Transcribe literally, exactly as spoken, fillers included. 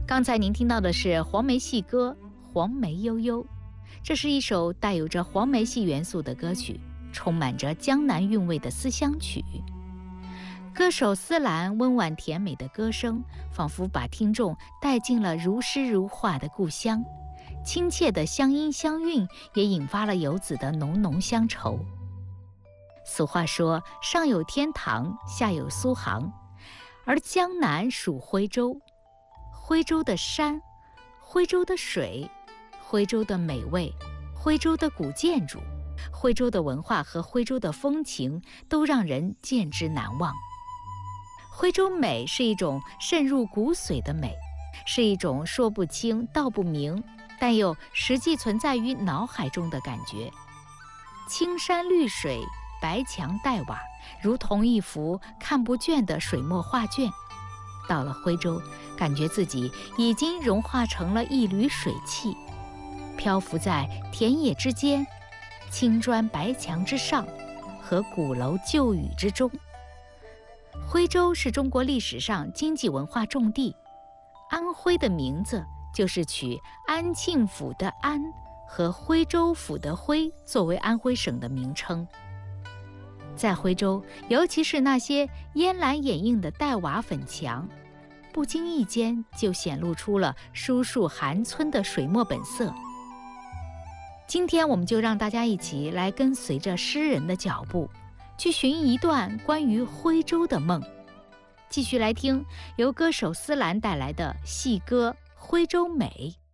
刚才您听到的是黄梅戏歌《黄梅悠悠》，这是一首带有着黄梅戏元素的歌曲，充满着江南韵味的思乡曲。歌手思兰温婉甜美的歌声，仿佛把听众带进了如诗如画的故乡，亲切的乡音乡韵也引发了游子的浓浓乡愁。俗话说，上有天堂，下有苏杭，而江南属徽州。徽州的山，徽州的水，徽州的美味，徽州的古建筑，徽州的文化和徽州的风情都让人见之难忘。徽州美是一种渗入骨髓的美，是一种说不清道不明，但又实际存在于脑海中的感觉。青山绿水，白墙黛瓦，如同一幅看不倦的水墨画卷。到了徽州，感觉自己已经融化成了一缕水汽，漂浮在田野之间，青砖白墙之上，和鼓楼旧语之中。徽州是中国历史上经济文化重地，安徽的名字就是取安庆府的安和徽州府的徽作为安徽省的名称。在徽州，尤其是那些烟岚掩映的黛瓦粉墙，不经意间就显露出了叔树寒村的水墨本色。今天我们就让大家一起来跟随着诗人的脚步，去寻一段关于徽州的梦。继续来听由歌手思兰带来的戏歌《徽州美》。